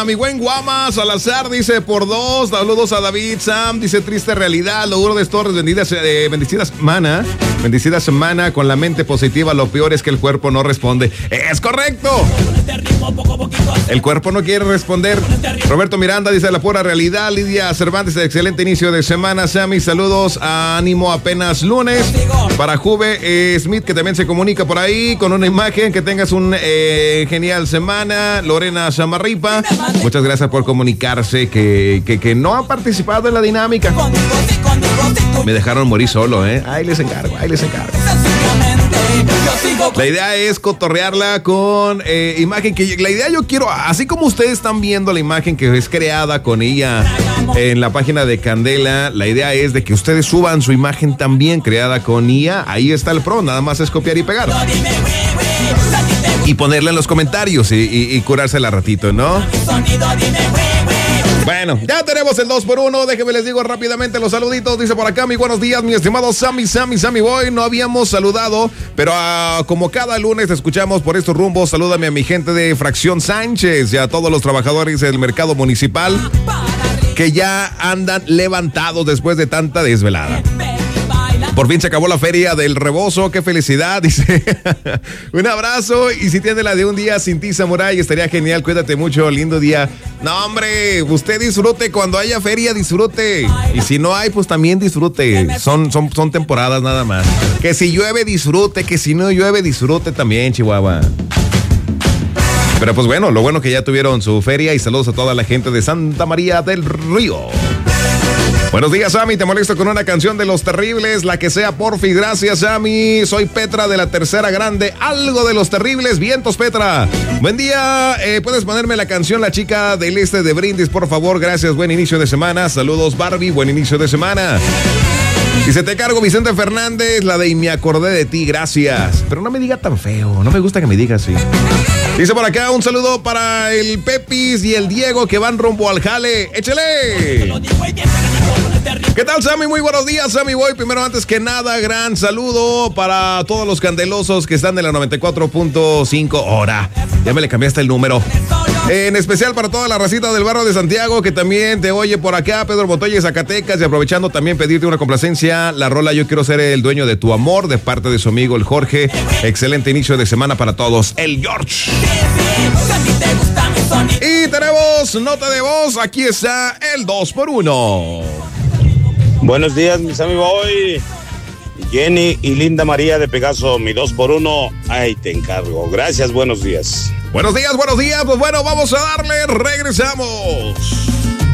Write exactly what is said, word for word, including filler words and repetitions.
mi buen Guama Salazar, dice por dos. Saludos a David. Sam dice triste realidad. Lo duro de Torres, benditas, eh, bendecida semana. Bendecida semana con la mente positiva. Lo peor es que el cuerpo no responde. ¡Es correcto! El cuerpo no quiere responder. Roberto Miranda dice la pura realidad. Lidia Cervantes, excelente inicio de semana. Sammy, saludos. Ánimo, apenas lunes. Para Juve eh, Smith, que también se comunica por ahí con una imagen. Que tengas un eh, genial semana. Lorena Chamarripa, muchas gracias por comunicarse. Que, que, que no ha participado en la dinámica. Me dejaron morir solo, ¿eh? Ahí les encargo, ahí les encargo. La idea es cotorrearla con eh, imagen que la idea yo quiero, así como ustedes están viendo la imagen que es creada con ella en la página de Candela, la idea es de que ustedes suban su imagen también creada con I A. Ahí está el pro, nada más es copiar y pegar y ponerla en los comentarios y, y, y curársela ratito, ¿no? Bueno, ya tenemos el dos por uno. Déjenme les digo rápidamente los saluditos. Dice por acá, mi buenos días, mi estimado Sammy, Sammy, Sammy Boy. No habíamos saludado, pero uh, como cada lunes escuchamos por estos rumbos, salúdame a mi gente de Fracción Sánchez y a todos los trabajadores del mercado municipal que ya andan levantados después de tanta desvelada. Por fin se acabó la feria del Rebozo, qué felicidad, dice. Un abrazo, y si tiene la de un día sin ti, Samurai, estaría genial, cuídate mucho, lindo día. No, hombre, usted disfrute, cuando haya feria, disfrute. Y si no hay, pues también disfrute. Son, son, son temporadas nada más. Que si llueve, disfrute, que si no llueve, disfrute también, Chihuahua. Pero pues bueno, lo bueno que ya tuvieron su feria, y saludos a toda la gente de Santa María del Río. Buenos días, Sammy, te molesto con una canción de Los Terribles, la que sea, porfi. Gracias, Sammy. Soy Petra de la Tercera Grande. Algo de Los Terribles. Vientos, Petra. Buen día. Eh, ¿Puedes ponerme la canción La Chica del Este de Brindis, por favor? Gracias. Buen inicio de semana. Saludos, Barbie. Buen inicio de semana. Y se te cargo, Vicente Fernández, la de Y me acordé de ti. Gracias. Pero no me diga tan feo. No me gusta que me diga así. Dice por acá, un saludo para el Pepis y el Diego que van rumbo al jale. ¡Échale! ¿Qué tal, Sammy? Muy buenos días, Sammy Boy. Primero, antes que nada, gran saludo para todos los candelosos que están en la noventa y cuatro punto cinco. Hora, ya me le cambiaste el número. En especial para toda la racita del barrio de Santiago que también te oye por acá, Pedro Montoya, Zacatecas. Y aprovechando también pedirte una complacencia, la rola Yo Quiero Ser el Dueño de Tu Amor, de parte de su amigo el Jorge. Excelente inicio de semana para todos. El George. Y tenemos nota de voz. Aquí está el dos por uno. Buenos días, mis amigos. Hoy Jenny y Linda María de Pegaso, mi dos por uno. Ahí te encargo. Gracias, buenos días. Buenos días, buenos días. Pues bueno, vamos a darle. Regresamos.